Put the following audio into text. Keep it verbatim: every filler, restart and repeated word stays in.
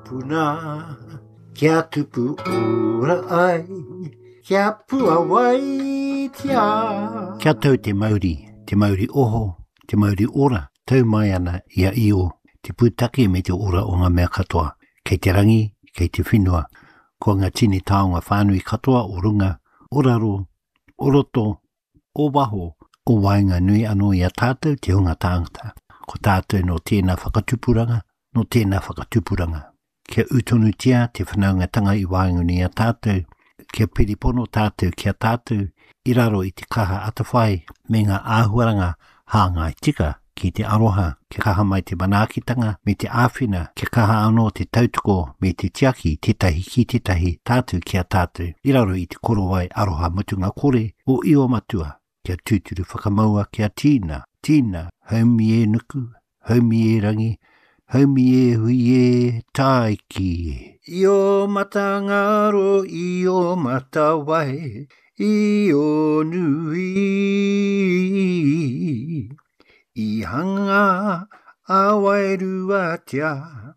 puna, kia tupu ora ai, kia pua wai tia. Kia tau te Māori, te Māori oho, te Māori ora, tau mai ana ia io, te pūtake me te ora o ngā mea katoa, kei te rangi, kei te whinua, ko ngā tini taonga whānui katoa o runga, oraro, oroto, o waho, o wainga nui anō ia tātou te hunga tāngata, ko tātou no tēnā whakatupuranga, no tēnā whakatupuranga. Kia utonu tia te whanaungatanga i wainga nui a tātou, kia piripono tātou kia tātou, i raro i te kaha atawhai, me ngā āhuaranga hāngai tika ki te aroha, kia kaha mai te manaakitanga, me te āwhina, kia kaha anō te tautuko, me te tiaki, tetahi ki tetahi, tātou kia tātou, i raro i te korowai aroha mutunga kore, o io matua, kia tūturu whakamaua kia tīna, tīna, haumi e nuku, haumi e rangi, haumi e hui e taiki. Io mata ngaro, io mata wai, io nui, i hanga a wairua tia,